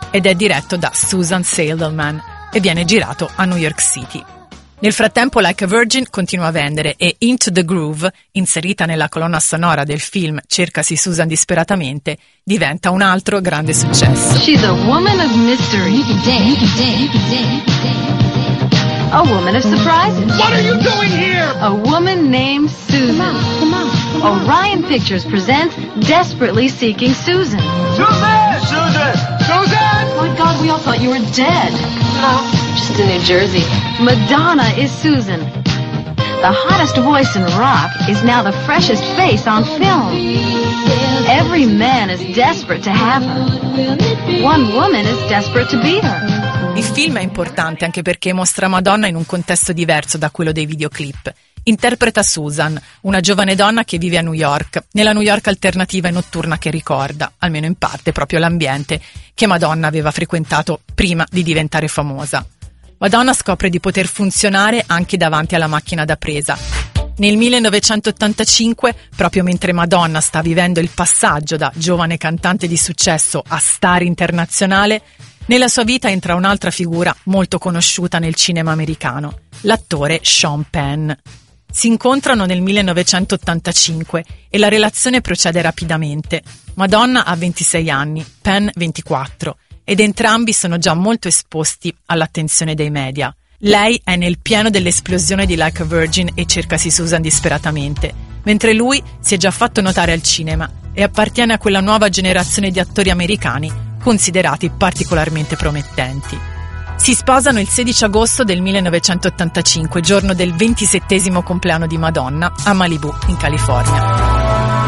ed è diretto da Susan Seidelman e viene girato a New York City. Nel frattempo Like a Virgin continua a vendere e Into the Groove, inserita nella colonna sonora del film Cercasi Susan disperatamente, diventa un altro grande successo. She's a woman of mystery. A woman of surprises. What are you doing here? A woman named Susan. Orion Pictures presents Desperately Seeking Susan. Susan! Susan! Susan! My God, we all thought you were dead. No, just in New Jersey. Madonna is Susan. The hottest voice in rock is now the freshest face on film. Every man is desperate to have her. One woman is desperate to be her. Il film è importante anche perché mostra Madonna in un contesto diverso da quello dei videoclip. Interpreta Susan, una giovane donna che vive a New York, nella New York alternativa e notturna che ricorda, almeno in parte, proprio l'ambiente che Madonna aveva frequentato prima di diventare famosa. Madonna scopre di poter funzionare anche davanti alla macchina da presa. Nel 1985, proprio mentre Madonna sta vivendo il passaggio da giovane cantante di successo a star internazionale, nella sua vita entra un'altra figura molto conosciuta nel cinema americano, l'attore Sean Penn. Si incontrano nel 1985 e la relazione procede rapidamente. Madonna ha 26 anni, Penn 24, ed entrambi sono già molto esposti all'attenzione dei media. Lei è nel pieno dell'esplosione di Like a Virgin e Cercasi Susan disperatamente, mentre lui si è già fatto notare al cinema e appartiene a quella nuova generazione di attori americani considerati particolarmente promettenti. Si sposano il 16 agosto del 1985, giorno del 27° compleanno di Madonna, a Malibu, in California.